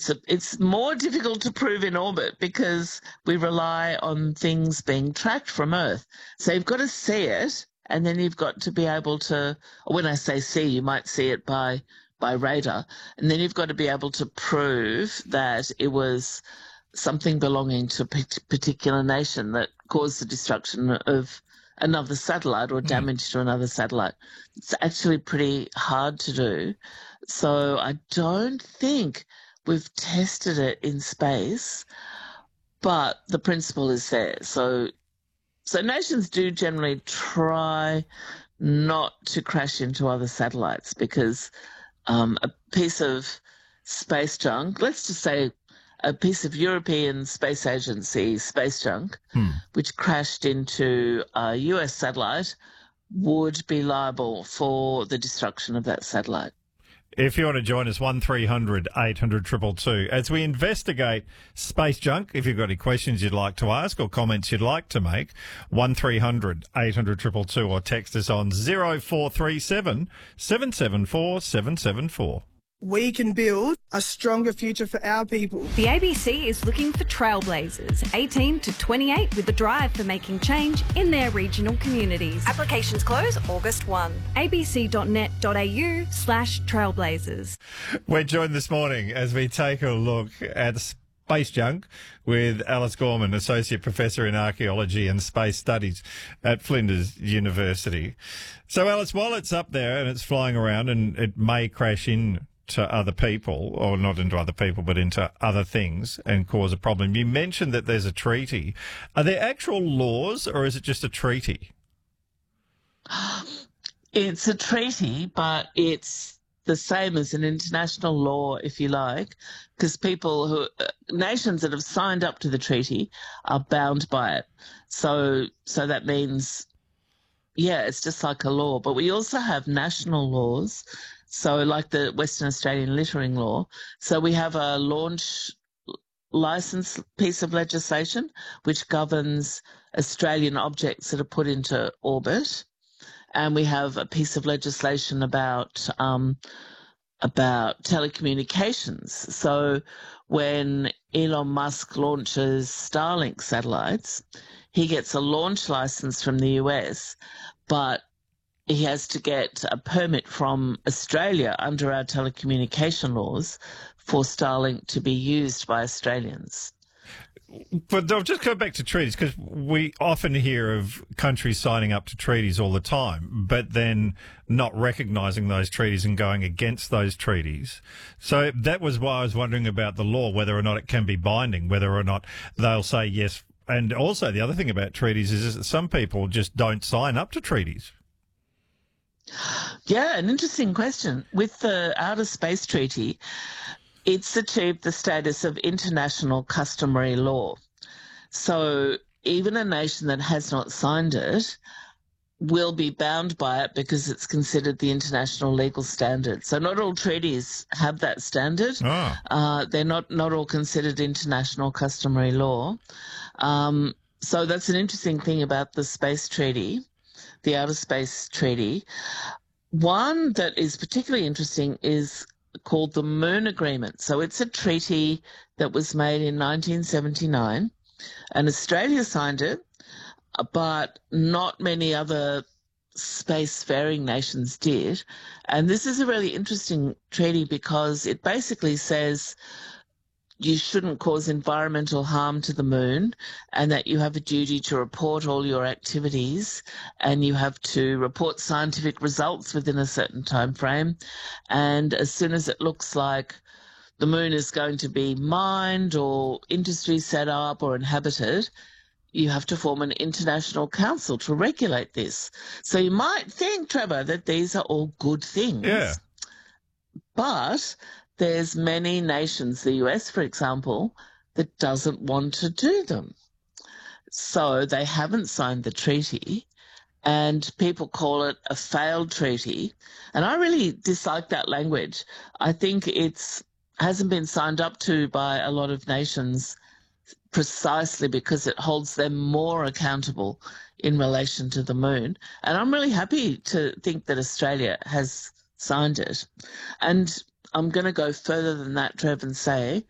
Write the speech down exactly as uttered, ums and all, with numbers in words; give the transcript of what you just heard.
So it's more difficult to prove in orbit because we rely on things being tracked from Earth. So you've got to see it, and then you've got to be able to, when I say see, you might see it by by radar, and then you've got to be able to prove that it was something belonging to a particular nation that caused the destruction of another satellite or damage mm. to another satellite. It's actually pretty hard to do. So I don't think we've tested it in space, but the principle is there. So, so nations do generally try not to crash into other satellites because um, a piece of space junk, let's just say a piece of European Space Agency space junk, hmm. which crashed into a U S satellite, would be liable for the destruction of that satellite. If you want to join us, one three hundred eight hundred two two two. As we investigate space junk, if you've got any questions you'd like to ask or comments you'd like to make, one three hundred eight hundred two two two or text us on zero four three seven seven seven four seven seven four. We can build a stronger future for our people. The A B C is looking for trailblazers, eighteen to twenty-eight, with a drive for making change in their regional communities. Applications close August first. abc.net.au slash trailblazers. We're joined this morning as we take a look at space junk with Alice Gorman, Associate Professor in Archaeology and Space Studies at Flinders University. So, Alice, while it's up there and it's flying around and it may crash in to other people, or not into other people, but into other things and cause a problem. You mentioned that there's a treaty. Are there actual laws or is it just a treaty? It's a treaty, but it's the same as an international law, if you like, because people who, uh, nations that have signed up to the treaty are bound by it. So, so that means, yeah, it's just like a law. But we also have national laws. So like the Western Australian littering law. So we have a launch license piece of legislation which governs Australian objects that are put into orbit. And we have a piece of legislation about um, about telecommunications. So when Elon Musk launches Starlink satellites, he gets a launch license from the U S, but he has to get a permit from Australia under our telecommunication laws for Starlink to be used by Australians. But I'll just go back to treaties, because we often hear of countries signing up to treaties all the time, but then not recognising those treaties and going against those treaties. So that was why I was wondering about the law, whether or not it can be binding, whether or not they'll say yes. And also the other thing about treaties is that some people just don't sign up to treaties. Yeah, an interesting question. With the Outer Space Treaty, it's achieved the status of international customary law. So even a nation that has not signed it will be bound by it because it's considered the international legal standard. So not all treaties have that standard. Oh. Uh, they're not, not all considered international customary law. Um, so that's an interesting thing about the Space Treaty, the Outer Space Treaty. One that is particularly interesting is called the Moon Agreement. So it's a treaty that was made in nineteen seventy-nine, and Australia signed it, but not many other space-faring nations did. And this is a really interesting treaty because it basically says you shouldn't cause environmental harm to the moon, and that you have a duty to report all your activities, and you have to report scientific results within a certain time frame. And as soon as it looks like the moon is going to be mined or industry set up or inhabited, you have to form an international council to regulate this. So you might think, Trevor, that these are all good things. Yeah. But there's many nations, the U S, for example, that doesn't want to do them. So they haven't signed the treaty, and people call it a failed treaty. And I really dislike that language. I think it's hasn't been signed up to by a lot of nations precisely because it holds them more accountable in relation to the moon. And I'm really happy to think that Australia has signed it. And I'm going to go further than that, Trev, and say